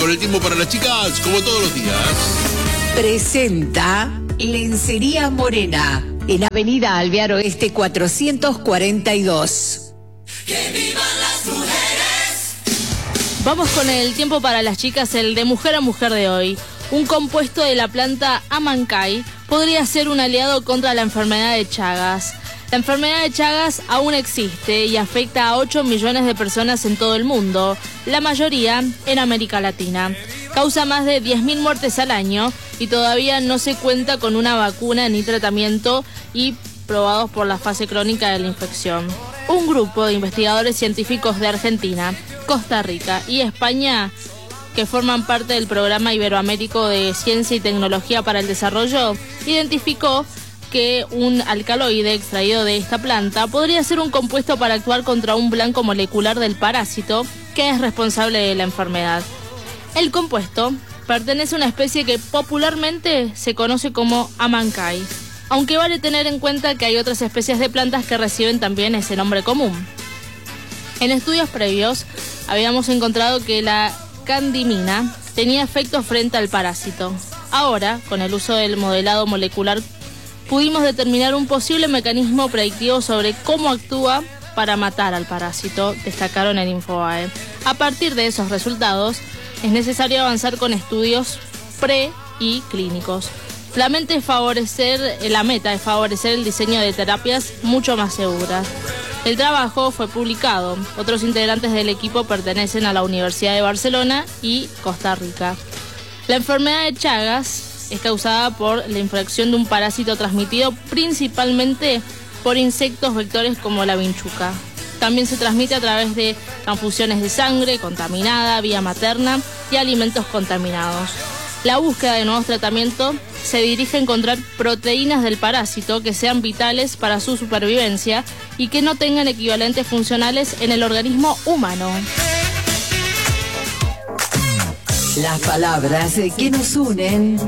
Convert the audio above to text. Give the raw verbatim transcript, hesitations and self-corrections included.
con el tiempo para las chicas, como todos los días. Presenta Lencería Morena, en Avenida Alvear Oeste cuatrocientos cuarenta y dos. ¡Que vivan las mujeres! Vamos con el tiempo para las chicas, el de mujer a mujer de hoy. Un compuesto de la planta Amancay podría ser un aliado contra la enfermedad de Chagas. La enfermedad de Chagas aún existe y afecta a ocho millones de personas en todo el mundo, la mayoría en América Latina. Causa más de diez mil muertes al año y todavía no se cuenta con una vacuna ni tratamiento y probados por la fase crónica de la infección. Un grupo de investigadores científicos de Argentina, Costa Rica y España, que forman parte del Programa Iberoamérico de Ciencia y Tecnología para el Desarrollo, identificó que un alcaloide extraído de esta planta podría ser un compuesto para actuar contra un blanco molecular del parásito que es responsable de la enfermedad. El compuesto pertenece a una especie que popularmente se conoce como Amancay, aunque vale tener en cuenta que hay otras especies de plantas que reciben también ese nombre común. En estudios previos habíamos encontrado que la candimina tenía efectos frente al parásito. Ahora, con el uso del modelado molecular, pudimos determinar un posible mecanismo predictivo sobre cómo actúa para matar al parásito, destacaron en Infobae. A partir de esos resultados, es necesario avanzar con estudios pre y clínicos. La, mente es favorecer, la meta es favorecer el diseño de terapias mucho más seguras. El trabajo fue publicado. Otros integrantes del equipo pertenecen a la Universidad de Barcelona y Costa Rica. La enfermedad de Chagas es causada por la infección de un parásito transmitido principalmente por insectos vectores como la vinchuca. También se transmite a través de transfusiones de sangre contaminada, vía materna y alimentos contaminados. La búsqueda de nuevos tratamientos se dirige a encontrar proteínas del parásito que sean vitales para su supervivencia y que no tengan equivalentes funcionales en el organismo humano. Las palabras que nos unen